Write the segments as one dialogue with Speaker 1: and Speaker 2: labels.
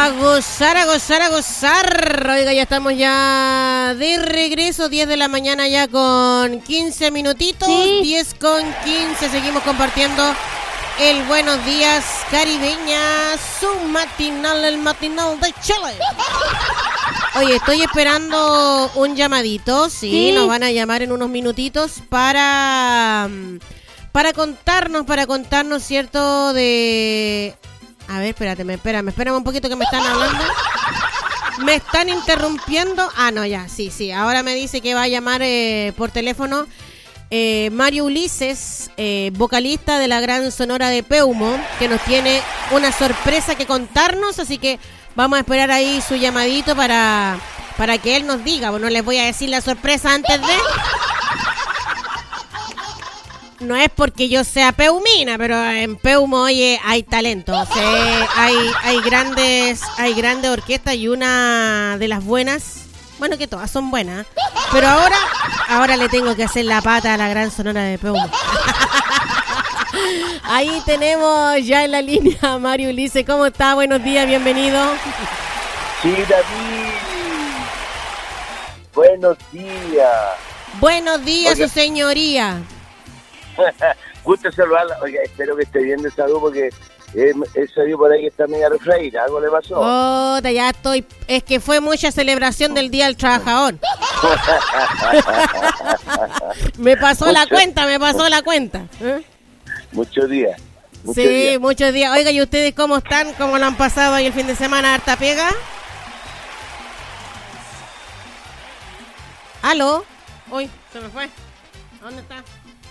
Speaker 1: A gozar, a gozar, a gozar. Oiga, ya estamos ya de regreso, 10 de la mañana ya con 15 minutitos, sí. 10 con 15, seguimos compartiendo el Buenos Días Caribeña, su matinal, el matinal de Chile. Oye, estoy esperando un llamadito, sí, nos van a llamar en unos minutitos para contarnos, ¿cierto? De... A ver, espérame un poquito que me están hablando. Me están interrumpiendo. Ah, no, ya, sí. Ahora me dice que va a llamar por teléfono Mario Ulises, vocalista de la Gran Sonora de Peumo, que nos tiene una sorpresa que contarnos, así que vamos a esperar ahí su llamadito para que él nos diga. Bueno, les voy a decir la sorpresa antes de... No es porque yo sea peumina, pero en Peumo, oye, hay talento. O sea, hay grandes orquestas y una de las buenas, bueno, que todas son buenas, pero ahora le tengo que hacer la pata a la Gran Sonora de Peumo. Ahí tenemos ya en la línea a Mario Ulises. ¿Cómo está? Buenos días, bienvenido.
Speaker 2: Sí, David. Buenos días.
Speaker 1: Buenos días, oiga, su señoría.
Speaker 2: Gusto saludarla. Oiga, espero que esté bien de salud porque he salido por ahí que está media refreída. ¿Algo le pasó?
Speaker 1: Oh, ya estoy. Es que fue mucha celebración del Día del Trabajador. Me pasó la cuenta. ¿Eh?
Speaker 2: Muchos días.
Speaker 1: Muchos días. Oiga, ¿y ustedes cómo están? ¿Cómo lo han pasado ahí el fin de semana? ¿Harta pega? ¿Aló? Uy, se me fue. ¿Dónde está?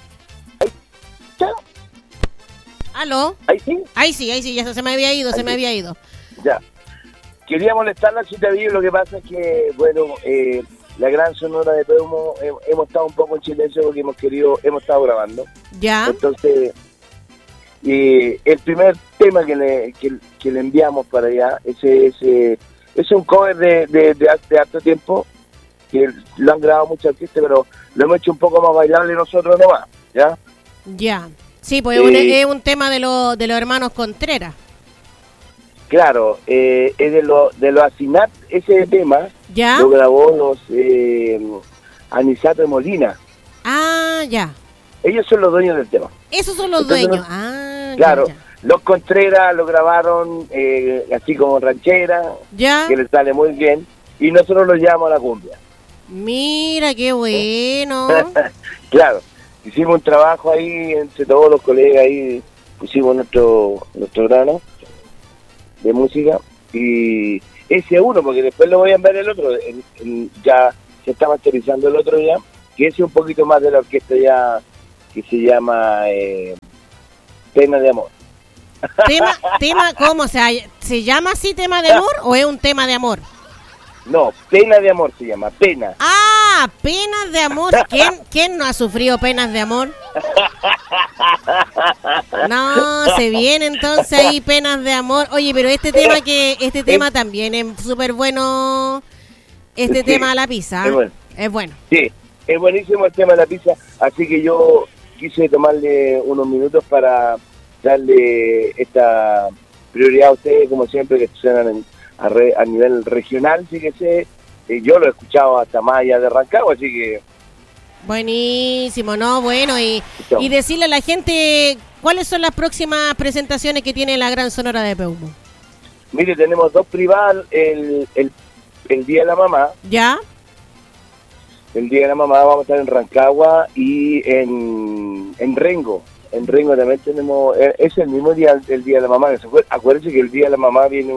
Speaker 1: ¿Aló?
Speaker 2: ¿Ahí sí?
Speaker 1: Ahí sí, ya se me había ido.
Speaker 2: Ya. Quería molestarla si te vi, lo que pasa es que, bueno, la Gran Sonora de Peumo, hemos estado un poco en silencio porque hemos estado grabando.
Speaker 1: Ya.
Speaker 2: Entonces, el primer tema que le enviamos para allá, es un cover de harto tiempo, que lo han grabado muchas artistas, pero lo hemos hecho un poco más bailable nosotros nomás, ¿ya?
Speaker 1: Ya, sí, pues es un tema de los hermanos Contreras.
Speaker 2: Claro, es de los Asinat, ese tema,
Speaker 1: ¿ya?
Speaker 2: Lo grabó los Anisato de Molina.
Speaker 1: Ah, ya.
Speaker 2: Ellos son los dueños del tema.
Speaker 1: Esos son los dueños,
Speaker 2: claro,
Speaker 1: ya.
Speaker 2: Los Contreras lo grabaron así como ranchera,
Speaker 1: ya,
Speaker 2: que les sale muy bien, y nosotros lo llevamos a la cumbia.
Speaker 1: Mira, qué bueno.
Speaker 2: Claro. Hicimos un trabajo ahí entre todos los colegas, ahí pusimos nuestro grano de música y ese uno, porque después lo voy a enviar el otro, ya se está masterizando el otro ya, que ese es un poquito más de la orquesta ya, que se llama Pena de Amor.
Speaker 1: ¿Tema cómo? O sea, ¿se llama así Tema de Amor o es un tema de amor?
Speaker 2: No, Pena de Amor se llama, Pena.
Speaker 1: Ah, Penas de Amor. ¿Quién no ha sufrido penas de amor? No, se viene entonces ahí Penas de Amor. Oye, pero este tema también es súper bueno. Tema de la pizza. Es bueno.
Speaker 2: Sí, es buenísimo el tema de la pizza. Así que yo quise tomarle unos minutos para darle esta prioridad a ustedes, como siempre, que suenan a nivel regional, sí que sé, yo lo he escuchado hasta más allá de Rancagua, así que...
Speaker 1: Buenísimo, ¿no? Bueno, y decirle a la gente, ¿cuáles son las próximas presentaciones que tiene la Gran Sonora de Peumo?
Speaker 2: Mire, tenemos dos privadas, el Día de la Mamá.
Speaker 1: ¿Ya?
Speaker 2: El Día de la Mamá vamos a estar en Rancagua y en Rengo. En Rengo también tenemos, es el mismo día, el Día de la Mamá. Acuérdense que el Día de la Mamá viene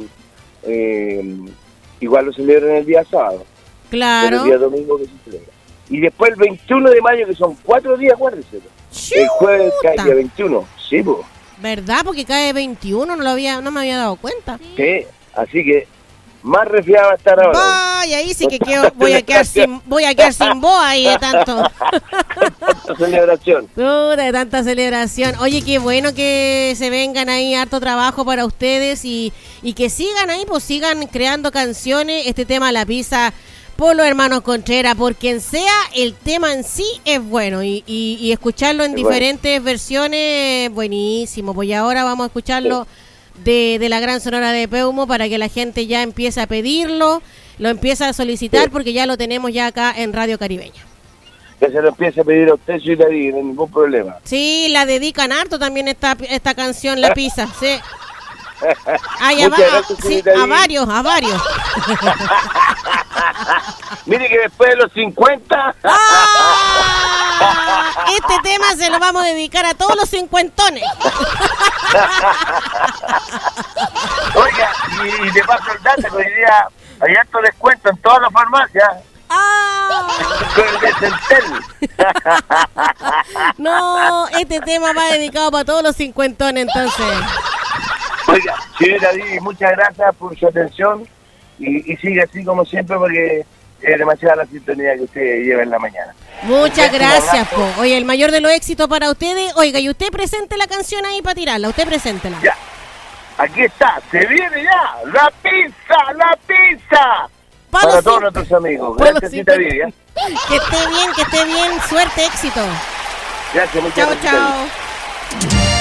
Speaker 2: igual lo celebran el día sábado.
Speaker 1: Claro.
Speaker 2: El día domingo que se celebra. Y después el 21 de mayo, que son 4 días, acuérdense. El jueves cae el día 21. Sí, pues.
Speaker 1: ¿Verdad? Porque cae 21, no me había dado cuenta.
Speaker 2: Sí, así que más resfriado va a estar ahora.
Speaker 1: Vaya, ahí sí que voy a quedar sin voz ahí de tanto.
Speaker 2: Tanta celebración.
Speaker 1: De tanta celebración. Oye, qué bueno que se vengan ahí, harto trabajo para ustedes y que sigan ahí, pues sigan creando canciones. Este tema, La Pizza, por los hermanos Contreras, por quien sea, el tema en sí es bueno y escucharlo en diferentes versiones, buenísimo. Pues y ahora vamos a escucharlo de la Gran Sonora de Peumo para que la gente ya empiece a pedirlo, lo empiece a solicitar, porque ya lo tenemos ya acá en Radio Caribeña.
Speaker 2: Que se lo empiece a pedir a usted, soy David, no hay ningún problema.
Speaker 1: Sí, la dedican harto también esta canción, La Pizza, sí. Ay,
Speaker 2: Muchas gracias,
Speaker 1: sí,
Speaker 2: David.
Speaker 1: a varios.
Speaker 2: Mire que después de los 50...
Speaker 1: Este tema se lo vamos a dedicar a todos los cincuentones.
Speaker 2: Oiga, y de paso el dato, que hoy día hay harto descuento en todas las farmacias. Con el de Centel.
Speaker 1: No, este tema va dedicado para todos los cincuentones, entonces.
Speaker 2: Oiga, señora David, muchas gracias por su atención y sigue así como siempre porque es demasiada la sintonía que usted lleva en la mañana.
Speaker 1: Muchas gracias, po. Oye, el mayor de los éxitos para ustedes. Oiga, y usted presente la canción ahí para tirarla, usted preséntela.
Speaker 2: Ya, aquí está, se viene ya, la pizza. Para todos nuestros amigos. Gracias, Cita Vivi.
Speaker 1: Que esté bien, suerte, éxito.
Speaker 2: Gracias, muchas gracias.
Speaker 1: Chao.